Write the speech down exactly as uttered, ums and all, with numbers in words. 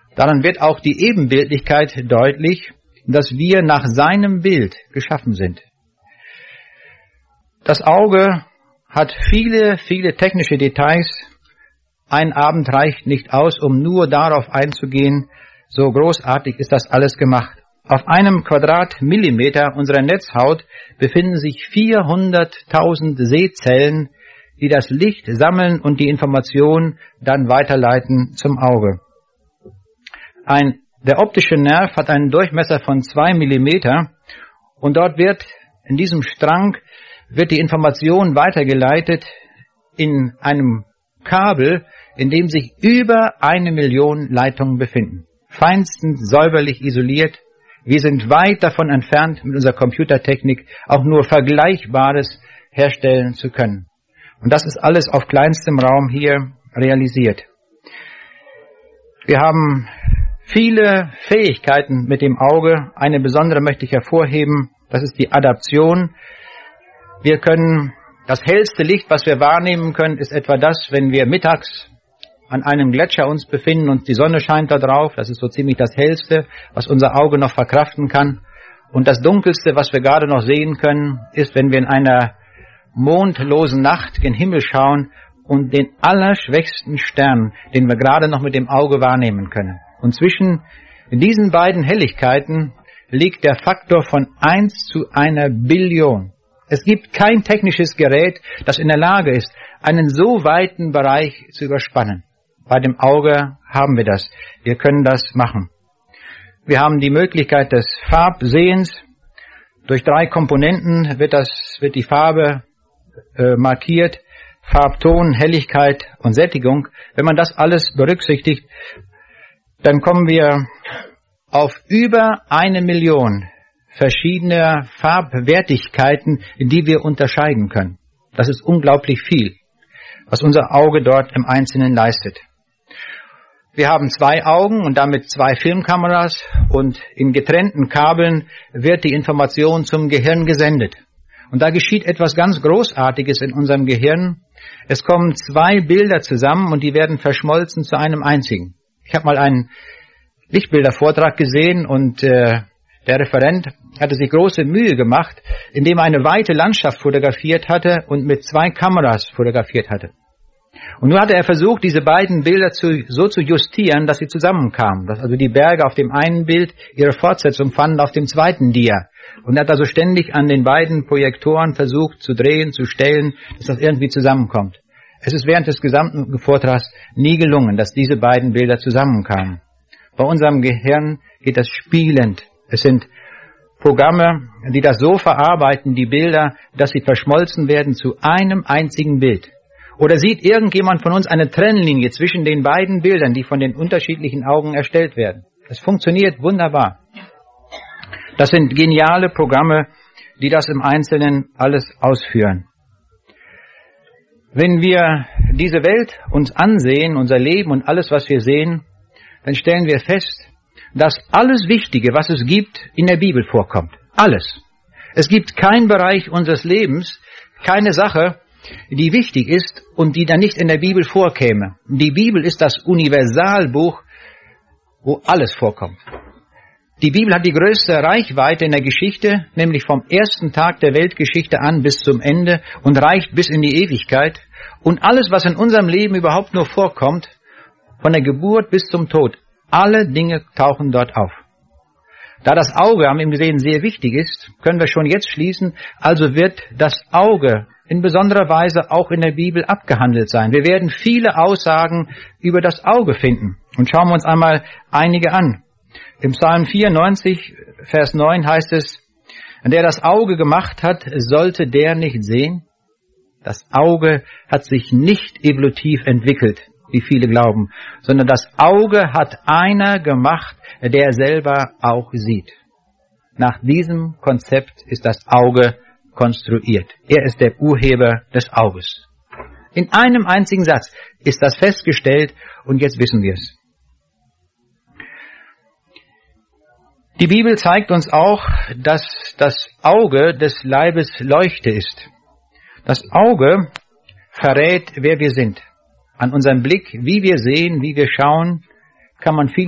Daran wird auch die Ebenbildlichkeit deutlich, dass wir nach seinem Bild geschaffen sind. Das Auge hat viele, viele technische Details. Ein Abend reicht nicht aus, um nur darauf einzugehen. So großartig ist das alles gemacht. Auf einem Quadratmillimeter unserer Netzhaut befinden sich vierhunderttausend Sehzellen, die das Licht sammeln und die Information dann weiterleiten zum Auge. Ein, der optische Nerv hat einen Durchmesser von zwei Millimeter und dort wird in diesem Strang wird die Information weitergeleitet in einem Kabel, in dem sich über eine Million Leitungen befinden. Feinstens säuberlich isoliert. Wir sind weit davon entfernt, mit unserer Computertechnik auch nur Vergleichbares herstellen zu können. Und das ist alles auf kleinstem Raum hier realisiert. Wir haben viele Fähigkeiten mit dem Auge. Eine besondere möchte ich hervorheben, das ist die Adaption. Wir können, das hellste Licht, was wir wahrnehmen können, ist etwa das, wenn wir mittags an einem Gletscher uns befinden und die Sonne scheint da drauf. Das ist so ziemlich das hellste, was unser Auge noch verkraften kann. Und das dunkelste, was wir gerade noch sehen können, ist, wenn wir in einer mondlosen Nacht gen Himmel schauen und den allerschwächsten Stern, den wir gerade noch mit dem Auge wahrnehmen können. Und zwischen diesen beiden Helligkeiten liegt der Faktor von eins zu einer Billion. Es gibt kein technisches Gerät, das in der Lage ist, einen so weiten Bereich zu überspannen. Bei dem Auge haben wir das. Wir können das machen. Wir haben die Möglichkeit des Farbsehens. Durch drei Komponenten wird das, wird die Farbe äh, markiert. Farbton, Helligkeit und Sättigung. Wenn man das alles berücksichtigt, dann kommen wir auf über eine Million verschiedene Farbwertigkeiten, die wir unterscheiden können. Das ist unglaublich viel, was unser Auge dort im Einzelnen leistet. Wir haben zwei Augen und damit zwei Filmkameras und in getrennten Kabeln wird die Information zum Gehirn gesendet. Und da geschieht etwas ganz Großartiges in unserem Gehirn. Es kommen zwei Bilder zusammen und die werden verschmolzen zu einem einzigen. Ich habe mal einen Lichtbildervortrag gesehen und äh, der Referent hatte sich große Mühe gemacht, indem er eine weite Landschaft fotografiert hatte und mit zwei Kameras fotografiert hatte. Und nun hatte er versucht, diese beiden Bilder zu, so zu justieren, dass sie zusammenkamen. Dass also die Berge auf dem einen Bild ihre Fortsetzung fanden auf dem zweiten Dia. Und er hat also ständig an den beiden Projektoren versucht zu drehen, zu stellen, dass das irgendwie zusammenkommt. Es ist während des gesamten Vortrags nie gelungen, dass diese beiden Bilder zusammenkamen. Bei unserem Gehirn geht das spielend. Es sind Programme, die das so verarbeiten, die Bilder, dass sie verschmolzen werden zu einem einzigen Bild. Oder sieht irgendjemand von uns eine Trennlinie zwischen den beiden Bildern, die von den unterschiedlichen Augen erstellt werden? Es funktioniert wunderbar. Das sind geniale Programme, die das im Einzelnen alles ausführen. Wenn wir diese Welt uns ansehen, unser Leben und alles, was wir sehen, dann stellen wir fest, dass alles Wichtige, was es gibt, in der Bibel vorkommt. Alles. Es gibt keinen Bereich unseres Lebens, keine Sache, die wichtig ist und die dann nicht in der Bibel vorkäme. Die Bibel ist das Universalbuch, wo alles vorkommt. Die Bibel hat die größte Reichweite in der Geschichte, nämlich vom ersten Tag der Weltgeschichte an bis zum Ende und reicht bis in die Ewigkeit. Und alles, was in unserem Leben überhaupt nur vorkommt, von der Geburt bis zum Tod, alle Dinge tauchen dort auf. Da das Auge, haben wir gesehen, sehr wichtig ist, können wir schon jetzt schließen, also wird das Auge in besonderer Weise auch in der Bibel abgehandelt sein. Wir werden viele Aussagen über das Auge finden. Und schauen wir uns einmal einige an. Im Psalm vierundneunzig, Vers neun heißt es, der das Auge gemacht hat, sollte der nicht sehen? Das Auge hat sich nicht evolutiv entwickelt, wie viele glauben, sondern das Auge hat einer gemacht, der selber auch sieht. Nach diesem Konzept ist das Auge konstruiert. Er ist der Urheber des Auges. In einem einzigen Satz ist das festgestellt und jetzt wissen wir es. Die Bibel zeigt uns auch, dass das Auge des Leibes Leuchte ist. Das Auge verrät, wer wir sind. An unserem Blick, wie wir sehen, wie wir schauen, kann man viel